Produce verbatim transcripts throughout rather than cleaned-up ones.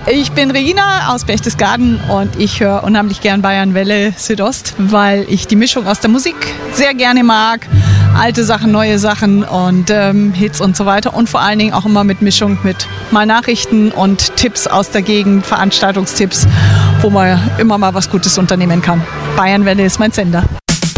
Ich bin Regina aus Berchtesgaden und ich höre unheimlich gern Bayern Welle Südost, weil ich die Mischung aus der Musik sehr gerne mag. Alte Sachen, neue Sachen und ähm, Hits und so weiter. Und vor allen Dingen auch immer mit Mischung mit mal Nachrichten und Tipps aus der Gegend, Veranstaltungstipps, wo man immer mal was Gutes unternehmen kann. Bayern Welle ist mein Sender.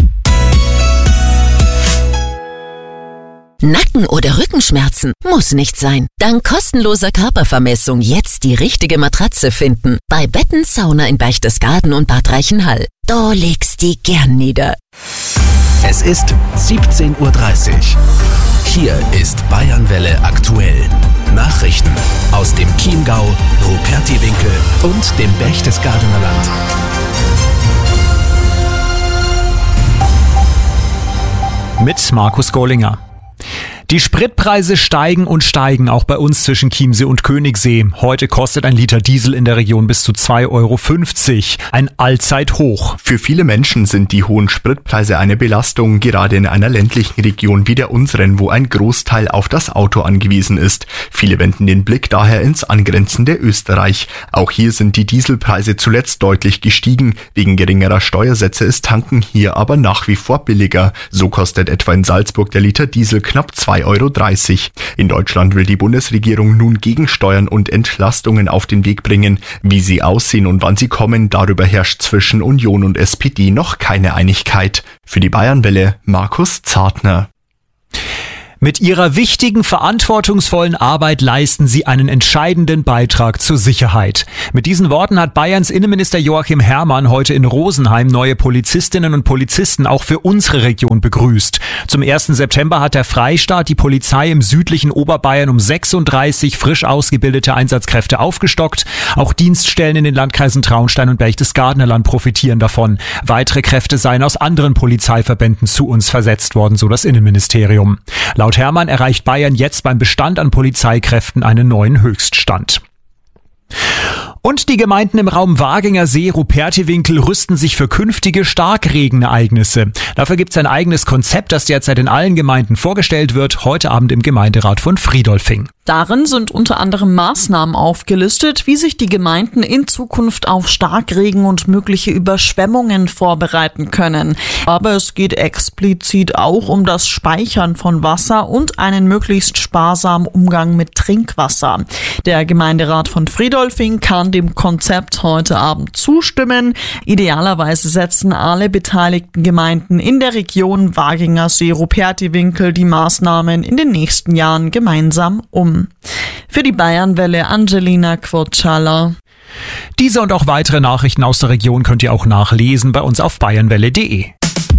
Nacken- oder Rückenschmerzen? Muss nicht sein. Dank kostenloser Körpervermessung jetzt die richtige Matratze finden. Bei Betten Sauna in Berchtesgaden und Bad Reichenhall. Da legst die gern nieder. Es ist siebzehn Uhr dreißig. Hier ist Bayern Welle aktuell. Nachrichten aus dem Chiemgau, Rupertiwinkel und dem Berchtesgadener Land. Mit Markus Gollinger. Die Spritpreise steigen und steigen, auch bei uns zwischen Chiemsee und Königssee. Heute kostet ein Liter Diesel in der Region bis zu zwei Euro fünfzig. Ein Allzeithoch. Für viele Menschen sind die hohen Spritpreise eine Belastung, gerade in einer ländlichen Region wie der unseren, wo ein Großteil auf das Auto angewiesen ist. Viele wenden den Blick daher ins angrenzende Österreich. Auch hier sind die Dieselpreise zuletzt deutlich gestiegen. Wegen geringerer Steuersätze ist Tanken hier aber nach wie vor billiger. So kostet etwa in Salzburg der Liter Diesel knapp zwei Euro dreißig. In Deutschland will die Bundesregierung nun Gegensteuern und Entlastungen auf den Weg bringen. Wie sie aussehen und wann sie kommen, darüber herrscht zwischen Union und S P D noch keine Einigkeit. Für die Bayernwelle Markus Zartner. Mit ihrer wichtigen, verantwortungsvollen Arbeit leisten sie einen entscheidenden Beitrag zur Sicherheit. Mit diesen Worten hat Bayerns Innenminister Joachim Herrmann heute in Rosenheim neue Polizistinnen und Polizisten auch für unsere Region begrüßt. Zum ersten September hat der Freistaat die Polizei im südlichen Oberbayern um sechsunddreißig frisch ausgebildete Einsatzkräfte aufgestockt. Auch Dienststellen in den Landkreisen Traunstein und Berchtesgadener Land profitieren davon. Weitere Kräfte seien aus anderen Polizeiverbänden zu uns versetzt worden, so das Innenministerium. Laut Herrmann erreicht Bayern jetzt beim Bestand an Polizeikräften einen neuen Höchststand. Und die Gemeinden im Raum Waginger See, Rupertiwinkel rüsten sich für künftige Starkregenereignisse. Dafür gibt es ein eigenes Konzept, das derzeit in allen Gemeinden vorgestellt wird, heute Abend im Gemeinderat von Friedolfing. Darin sind unter anderem Maßnahmen aufgelistet, wie sich die Gemeinden in Zukunft auf Starkregen und mögliche Überschwemmungen vorbereiten können. Aber es geht explizit auch um das Speichern von Wasser und einen möglichst sparsamen Umgang mit Trinkwasser. Der Gemeinderat von Friedolfing kann dem Konzept heute Abend zustimmen. Idealerweise setzen alle beteiligten Gemeinden in der Region Waginger See, Rupertiwinkel die Maßnahmen in den nächsten Jahren gemeinsam um. Für die Bayernwelle Angelina Quotschala. Diese und auch weitere Nachrichten aus der Region könnt ihr auch nachlesen bei uns auf bayernwelle punkt de.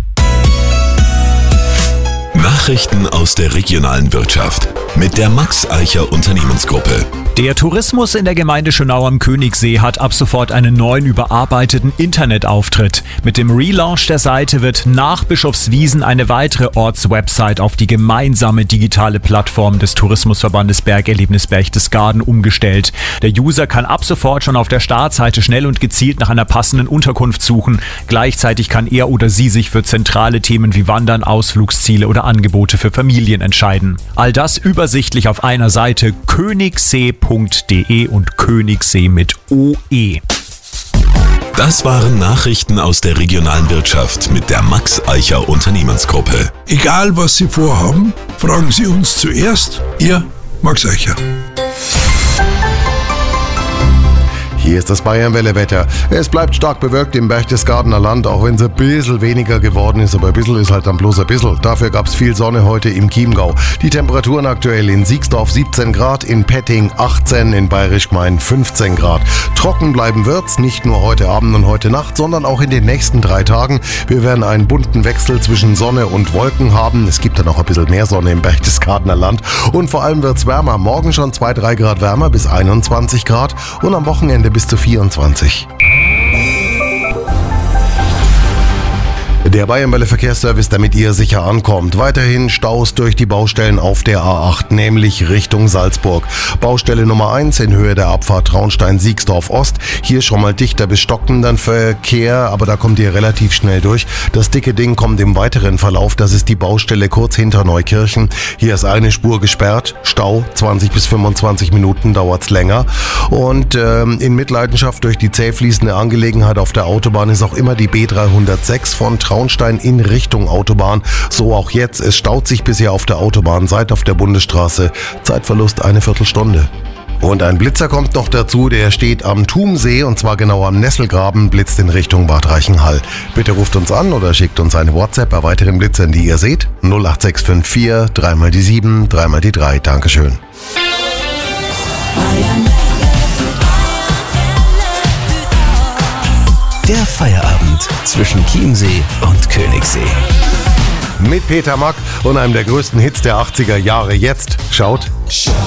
Nachrichten aus der regionalen Wirtschaft mit der Max Eicher Unternehmensgruppe. Der Tourismus in der Gemeinde Schönau am Königssee hat ab sofort einen neuen überarbeiteten Internetauftritt. Mit dem Relaunch der Seite wird nach Bischofswiesen eine weitere Ortswebsite auf die gemeinsame digitale Plattform des Tourismusverbandes Bergerlebnis Berchtesgaden umgestellt. Der User kann ab sofort schon auf der Startseite schnell und gezielt nach einer passenden Unterkunft suchen. Gleichzeitig kann er oder sie sich für zentrale Themen wie Wandern, Ausflugsziele oder Angebote für Familien entscheiden. All das übersichtlich auf einer Seite königssee punkt de und Königssee mit O E. Das waren Nachrichten aus der regionalen Wirtschaft mit der Max Eicher Unternehmensgruppe. Egal was Sie vorhaben, fragen Sie uns zuerst. Ihr Max Eicher. Hier ist das Bayernwelle-Wetter. Es bleibt stark bewölkt im Berchtesgadener Land, auch wenn es ein bisschen weniger geworden ist. Aber ein bisschen ist halt dann bloß ein bisschen. Dafür gab es viel Sonne heute im Chiemgau. Die Temperaturen aktuell in Siegsdorf siebzehn Grad, in Petting achtzehn, in Bayerischgemein fünfzehn Grad. Trocken bleiben wird's, nicht nur heute Abend und heute Nacht, sondern auch in den nächsten drei Tagen. Wir werden einen bunten Wechsel zwischen Sonne und Wolken haben. Es gibt dann auch ein bisschen mehr Sonne im Berchtesgadener Land. Und vor allem wird's wärmer. Morgen schon zwei bis drei Grad wärmer bis einundzwanzig Grad und am Wochenende bis zu vierundzwanzig. Der Bayernwelle Verkehrsservice, damit ihr sicher ankommt. Weiterhin Staus durch die Baustellen auf der A acht, nämlich Richtung Salzburg. Baustelle Nummer eins in Höhe der Abfahrt Traunstein-Siegsdorf Ost. Hier schon mal dichter bis stockender Verkehr, aber da kommt ihr relativ schnell durch. Das dicke Ding kommt im weiteren Verlauf. Das ist die Baustelle kurz hinter Neukirchen. Hier ist eine Spur gesperrt. Stau, zwanzig bis fünfundzwanzig Minuten dauert's länger. Und ähm, in Mitleidenschaft durch die zäh fließende Angelegenheit auf der Autobahn ist auch immer die B dreihundertsechs von Traunstein in Richtung Autobahn. So auch jetzt. Es staut sich bisher auf der Autobahn, seid auf der Bundesstraße. Zeitverlust eine Viertelstunde. Und ein Blitzer kommt noch dazu, der steht am Thumsee und zwar genau am Nesselgraben, blitzt in Richtung Bad Reichenhall. Bitte ruft uns an oder schickt uns eine WhatsApp bei weiteren Blitzern, die ihr seht. null acht sechs fünf vier, dreimal die sieben, dreimal die drei. Dankeschön. Der Feierabend zwischen Chiemsee und Königssee. Mit Peter Mack und einem der größten Hits der achtziger Jahre. Jetzt schaut.